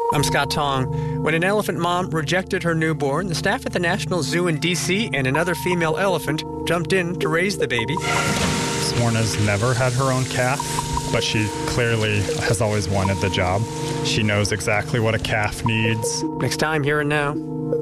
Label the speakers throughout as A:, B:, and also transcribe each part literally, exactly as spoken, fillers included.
A: I'm Scott Tong. When an elephant mom rejected her newborn, the staff at the National Zoo in D C and another female elephant jumped in to raise the baby.
B: Swarna's never had her own calf, but she clearly has always wanted the job. She knows exactly what a calf needs.
A: Next time, Here and Now.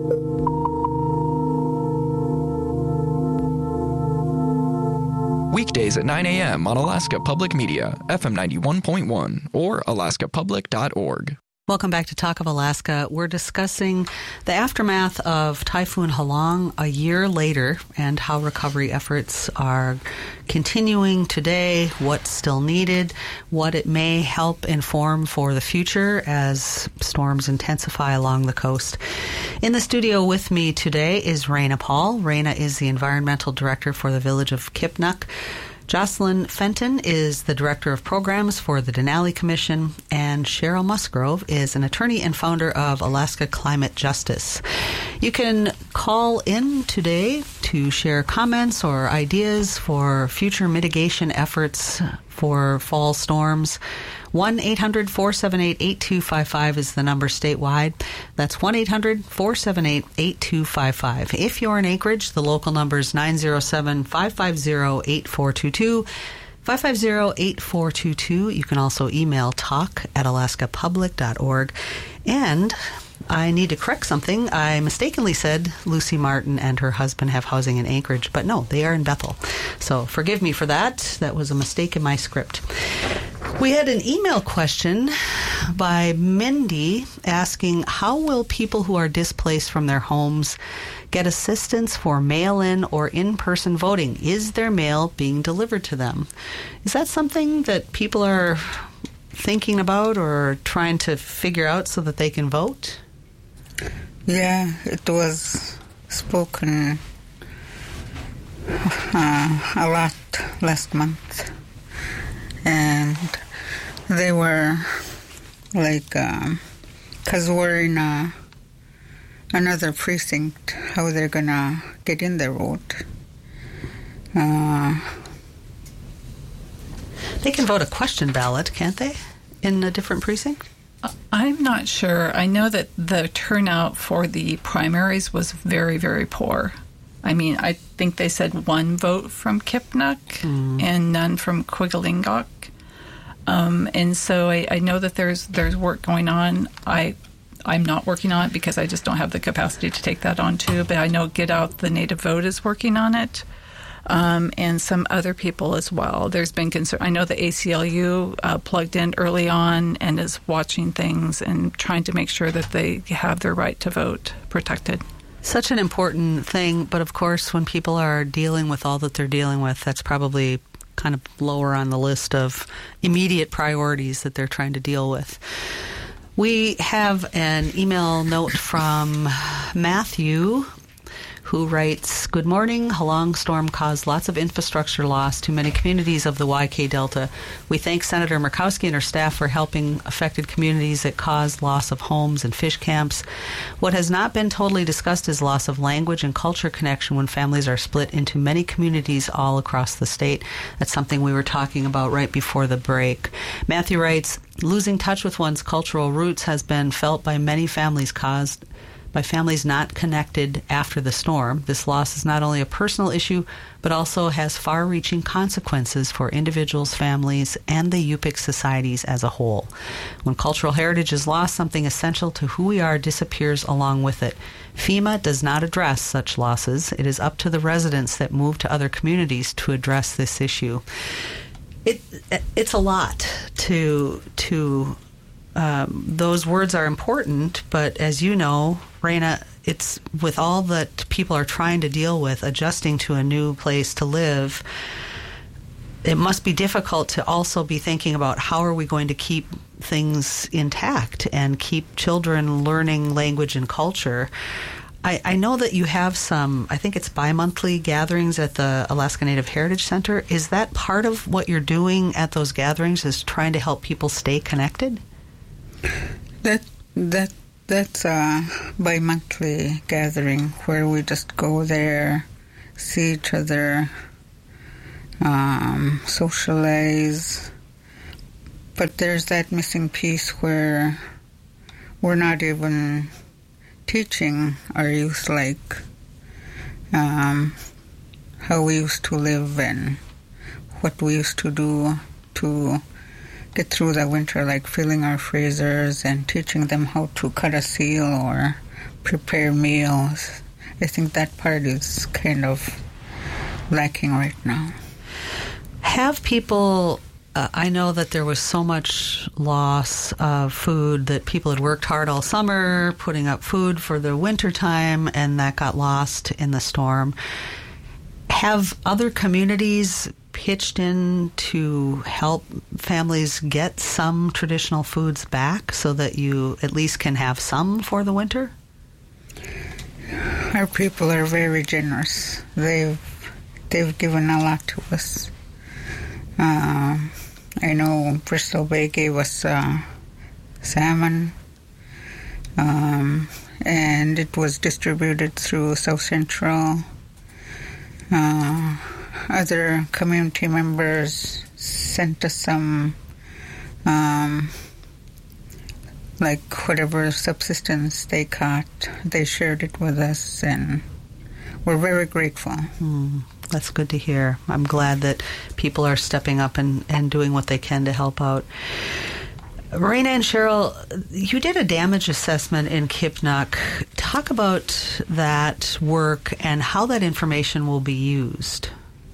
C: Weekdays at nine a.m. on Alaska Public Media, F M ninety-one point one, or alaska public dot org.
D: Welcome back to Talk of Alaska. We're discussing the aftermath of Typhoon Halong a year later and how recovery efforts are continuing today, what's still needed, what it may help inform for the future as storms intensify along the coast. In the studio with me today is Raina Paul. Raina is the Environmental Director for the Village of Kipnuk. Jocelyn Fenton is the Director of Programs for the Denali Commission, and Cheryl Musgrove is an attorney and founder of Alaska Climate Justice. You can call in today to share comments or ideas for future mitigation efforts for fall storms. one eight hundred four seven eight eight two five five is the number statewide. That's one eight hundred four seven eight eight two five five. If you're in Anchorage, the local number is nine zero seven five five zero eight four two two. five five zero eight four two two. You can also email talk at alaska public dot org. And I need to correct something. I mistakenly said Lucy Martin and her husband have housing in Anchorage, but no, they are in Bethel. So forgive me for that. That was a mistake in my script. We had an email question by Mindy asking, how will people who are displaced from their homes get assistance for mail-in or in-person voting? Is their mail being delivered to them? Is that something that people are thinking about or trying to figure out so that they can vote?
E: Yeah, it was spoken uh, a lot last month. And they were like, because um, we're in a, another precinct, how they're going to get in their vote. Uh,
D: they can vote a question ballot, can't they, in a different precinct?
F: I'm not sure. I know that the turnout for the primaries was very, very poor. I mean, I think they said one vote from Kipnuk mm. and none from Quiglingok. Um, and so I, I know that there's there's work going on. I, I'm not working on it because I just don't have the capacity to take that on too. But I know Get Out the Native Vote is working on it. Um, and some other people as well. There's been concern. I know the A C L U uh, plugged in early on and is watching things and trying to make sure that they have their right to vote protected.
D: Such an important thing, but of course, when people are dealing with all that they're dealing with, that's probably kind of lower on the list of immediate priorities that they're trying to deal with. We have an email note from Matthew, who writes, "Good morning. Halong storm caused lots of infrastructure loss to many communities of the Y K Delta. We thank Senator Murkowski and her staff for helping affected communities that caused loss of homes and fish camps. What has not been totally discussed is loss of language and culture connection when families are split into many communities all across the state." That's something we were talking about right before the break. Matthew writes, "Losing touch with one's cultural roots has been felt by many families caused by families not connected after the storm. This loss is not only a personal issue, but also has far-reaching consequences for individuals, families, and the Yupik societies as a whole. When cultural heritage is lost, something essential to who we are disappears along with it. FEMA does not address such losses. It is up to the residents that move to other communities to address this issue." It it's a lot to to. Um, those words are important, but as you know, Raina, it's with all that people are trying to deal with, adjusting to a new place to live, it must be difficult to also be thinking about how are we going to keep things intact and keep children learning language and culture. I, I know that you have some, I think it's bi-monthly gatherings at the Alaska Native Heritage Center. Is that part of what you're doing at those gatherings, is trying to help people stay connected?
E: That that that's a bi-monthly gathering where we just go there, see each other, um, socialize. But there's that missing piece where we're not even teaching our youth like um, how we used to live and what we used to do to get through the winter, like filling our freezers and teaching them how to cut a seal or prepare meals. I think that part is kind of lacking right now.
D: Have people, uh, I know that there was so much loss of food that people had worked hard all summer putting up food for the winter time, and that got lost in the storm. Have other communities pitched in to help families get some traditional foods back so that you at least can have some for the winter?
E: Our people are very generous. They've they've given a lot to us. Uh, I know Bristol Bay gave us uh, salmon, um, and it was distributed through South Central. Uh, other community members sent us some, um, like whatever subsistence they caught. They shared it with us, and we're very grateful.
D: Mm, that's good to hear. I'm glad that people are stepping up and, and doing what they can to help out. Raina and Cheryl, you did a damage assessment in Kipnuk. Talk about that work and how that information will be used.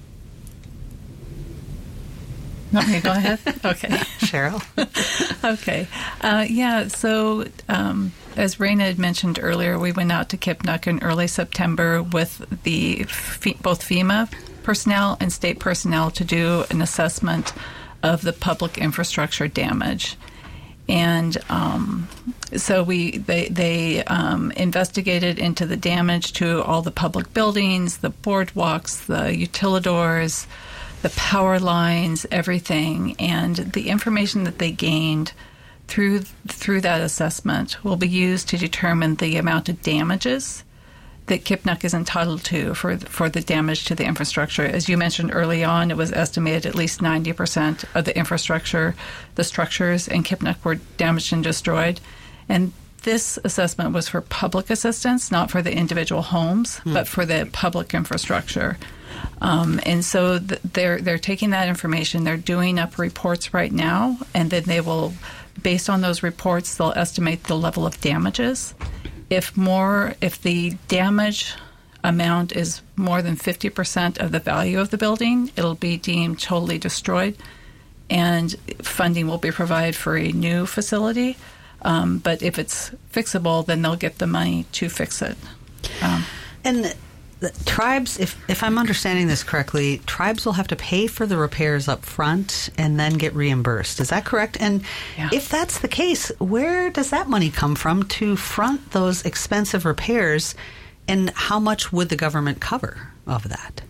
F: Want me to go ahead? Okay.
D: Cheryl?
F: Okay. Uh, yeah, so um, as Raina had mentioned earlier, we went out to Kipnuk in early September with the both FEMA personnel and state personnel to do an assessment of the public infrastructure damage. And um, so we they, they um, investigated into the damage to all the public buildings, the boardwalks, the utilidors, the power lines, everything. And the information that they gained through through that assessment will be used to determine the amount of damages that Kipnuk is entitled to for for the damage to the infrastructure. As you mentioned early on, it was estimated at least ninety percent of the infrastructure, the structures in Kipnuk were damaged and destroyed. And this assessment was for public assistance, not for the individual homes, mm. but for the public infrastructure. Um, and so th- they're they're taking that information, they're doing up reports right now, and then they will, based on those reports, they'll estimate the level of damages. If more, if the damage amount is more than fifty percent of the value of the building, it'll be deemed totally destroyed, and funding will be provided for a new facility. Um, but if it's fixable, then they'll get the money to fix it. Um,
D: and the tribes, if if I'm understanding this correctly, tribes will have to pay for the repairs up front and then get reimbursed. Is that correct? And
F: yeah.
D: if that's the case, where does that money come from to front those expensive repairs, and how much would the government cover of that?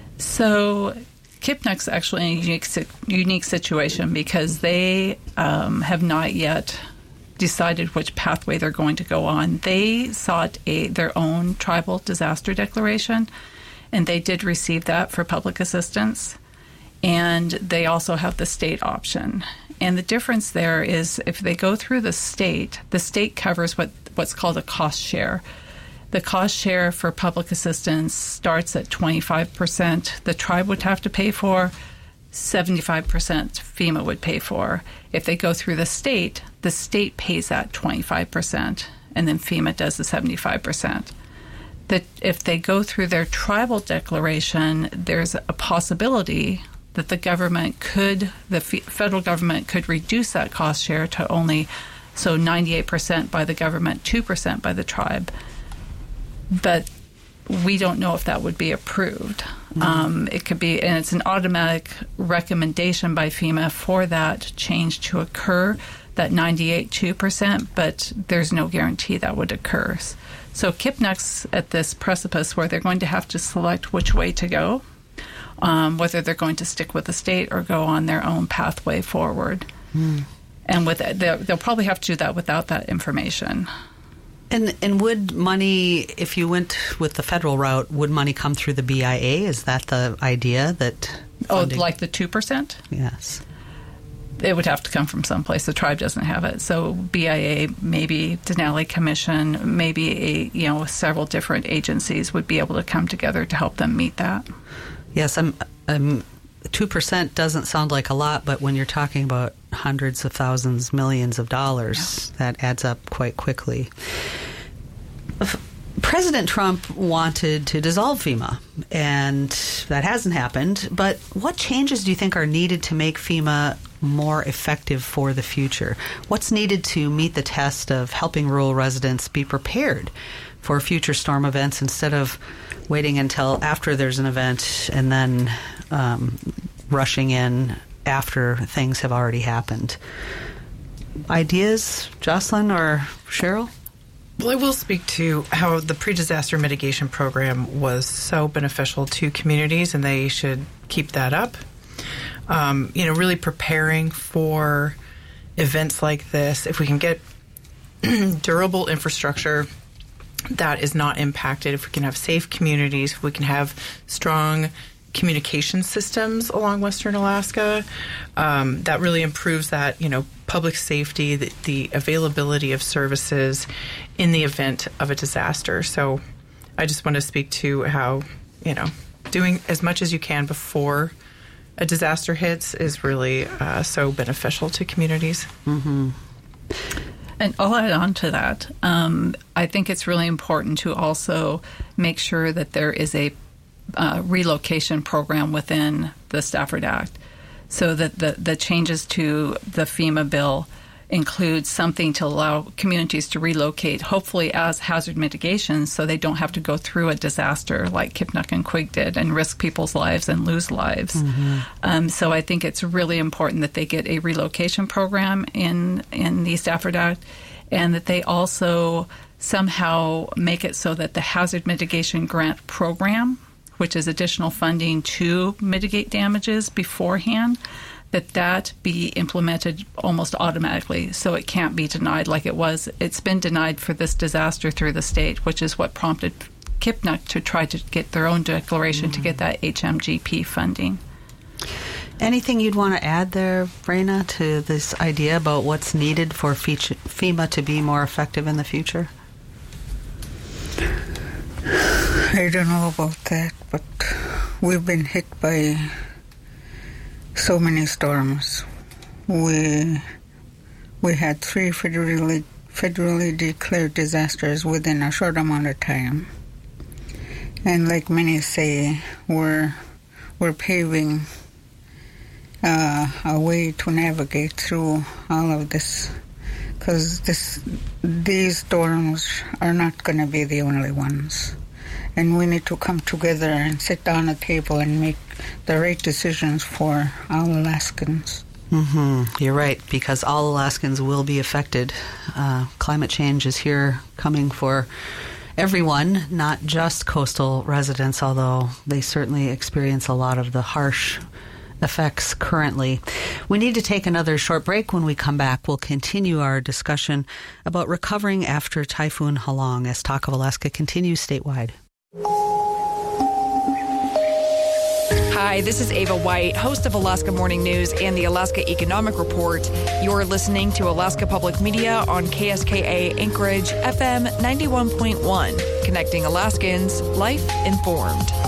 F: So Kipnuk's actually in a unique, unique situation because they um, have not yet decided which pathway they're going to go on. They sought a their own tribal disaster declaration, and they did receive that for public assistance. And they also have the state option. And the difference there is if they go through the state, the state covers what what's called a cost share. The cost share for public assistance starts at twenty-five percent. The tribe would have to pay for, seventy-five percent FEMA would pay for. If they go through the state, the state pays that twenty-five percent, and then FEMA does the seventy-five percent. That if they go through their tribal declaration, there's a possibility that the government could, the federal government could reduce that cost share to only, so ninety-eight percent by the government, two percent by the tribe. But we don't know if that would be approved. Mm-hmm. Um, it could be, and it's an automatic recommendation by FEMA for that change to occur, that ninety-eight, two percent, but there's no guarantee that would occur. So Kipnuk's at this precipice where they're going to have to select which way to go, um, whether they're going to stick with the state or go on their own pathway forward. Mm. And with they'll, they'll probably have to do that without that information.
D: And and would money, if you went with the federal route, would money come through the B I A? Is that the idea that funding?
F: Oh, like the two percent?
D: Yes.
F: it would have to come from someplace. The tribe doesn't have it. So B I A, maybe Denali Commission, maybe a, you know, several different agencies would be able to come together to help them meet that.
D: Yes, I'm, I'm, two percent doesn't sound like a lot, but when you're talking about hundreds of thousands, millions of dollars, yeah. that adds up quite quickly. President Trump wanted to dissolve FEMA, and that hasn't happened. But what changes do you think are needed to make FEMA more effective for the future? What's needed to meet the test of helping rural residents be prepared for future storm events instead of waiting until after there's an event and then um, rushing in after things have already happened? Ideas, Jocelyn or Cheryl?
G: Well, I will speak to how the pre-disaster mitigation program was so beneficial to communities, and they should keep that up. Um, you know, really preparing for events like this. If we can get durable infrastructure that is not impacted, if we can have safe communities, if we can have strong communication systems along Western Alaska, um, that really improves that, you know, public safety, the, the availability of services in the event of a disaster. So I just want to speak to how, you know, doing as much as you can before a disaster hits is really uh, so beneficial to communities.
D: Mm-hmm.
F: And I'll add on to that. Um, I think it's really important to also make sure that there is a Uh, relocation program within the Stafford Act, so that the, the changes to the FEMA bill include something to allow communities to relocate, hopefully as hazard mitigation, so they don't have to go through a disaster like Kipnuk and Quig did and risk people's lives and lose lives. Mm-hmm. Um, so I think it's really important that they get a relocation program in, in the Stafford Act, and that they also somehow make it so that the hazard mitigation grant program, which is additional funding to mitigate damages beforehand, that that be implemented almost automatically, so it can't be denied like it was. It's been denied for this disaster through the state, which is what prompted Kipnuk to try to get their own declaration mm-hmm. to get that H M G P funding.
D: Anything you'd want to add there, Raina, to this idea about what's needed for FEMA to be more effective in the future?
E: I don't know about that, but we've been hit by so many storms. We we had three federally federally declared disasters within a short amount of time, and like many say, we're we're paving uh, a way to navigate through all of this, because this these storms are not going to be the only ones. And we need to come together and sit down at a table and make the right decisions for all Alaskans.
D: Mm-hmm. You're right, because all Alaskans will be affected. Uh, climate change is here coming for everyone, not just coastal residents, although they certainly experience a lot of the harsh effects currently. We need to take another short break. When we come back, we'll continue our discussion about recovering after Typhoon Halong as Talk of Alaska continues statewide.
H: Hi, this is Ava White, host of Alaska Morning News and the Alaska Economic Report. You're listening to Alaska Public Media on K S K A Anchorage F M ninety-one point one, connecting Alaskans, life informed.